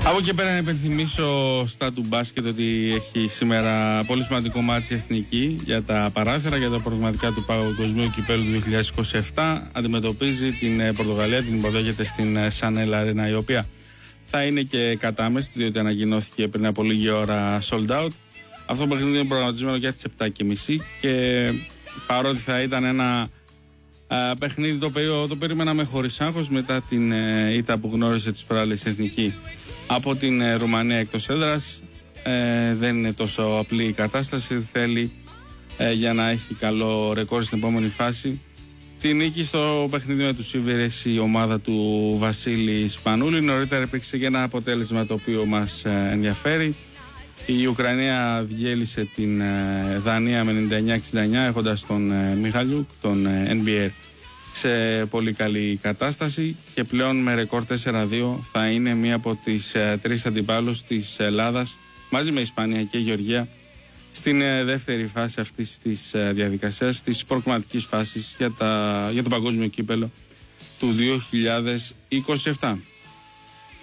Από εκεί πέρα να υπενθυμίσω στα του μπάσκετ ότι έχει σήμερα πολύ σημαντικό μάτσι εθνική για τα παράθυρα, για τα προγραμματικά του Παγκοσμίου Κυπέλλου του 2027. Αντιμετωπίζει την Πορτογαλία, την υποδέχεται στην Chanel Arena, η οποία θα είναι και κατάμεστη, διότι ανακοινώθηκε πριν από λίγη ώρα sold out. Αυτό το παιχνίδι είναι προγραμματισμένο για τις 7.30 και παρότι θα ήταν ένα παιχνίδι το οποίο το περιμέναμε χωρίς άγχος μετά την ήττα που γνώρισε τις προάλλες εθνική από την Ρουμανία εκτός έδρας, δεν είναι τόσο απλή η κατάσταση. Θέλει για να έχει καλό ρεκόρ στην επόμενη φάση τη νίκη στο παιχνίδι με τους Σίβηρες, η ομάδα του Βασίλη Σπανούλη. Νωρίτερα υπήρξε και ένα αποτέλεσμα το οποίο μας ενδιαφέρει. Η Ουκρανία διέλυσε την Δανία με 99-69 έχοντας τον Μιχαλιούκ, τον NBA, σε πολύ καλή κατάσταση και πλέον με ρεκόρ 4-2 θα είναι μία από τις τρεις αντιπάλους της Ελλάδας μαζί με Ισπανία και Γεωργία στην δεύτερη φάση αυτής της διαδικασίας, της προκριματικής φάσης για το παγκόσμιο κύπελλο του 2027.